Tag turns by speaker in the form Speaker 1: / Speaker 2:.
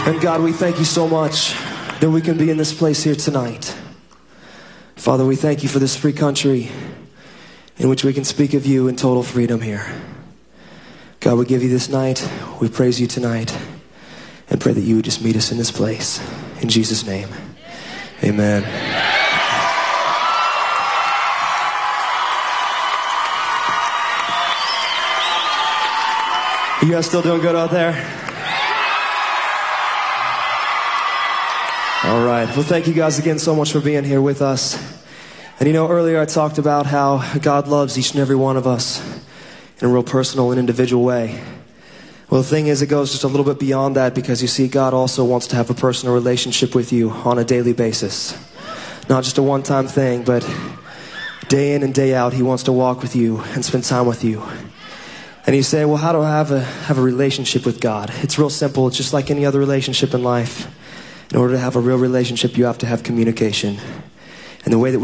Speaker 1: And God, we thank you so much that we can be in this place here tonight. Father, we thank you for this free country in which we can speak of you in total freedom here. God, we give you this night. We praise you tonight and pray that you would just meet us in this place. In Jesus' name, amen. You guys still doing good out there? All right. Well, thank you guys again so much for being here with us. And you know, earlier I talked about how God loves each and every one of us in a real personal and individual way. Well, the thing is, it goes just a little bit beyond that, because you see, God also wants to have a personal relationship with you on a daily basis. Not just a one-time thing, but day in and day out, he wants to walk with you and spend time with you. And you say, well, how do I have a relationship with God? It's real simple. It's just like any other relationship in life. In order to have a real relationship, you have to have communication. And the way that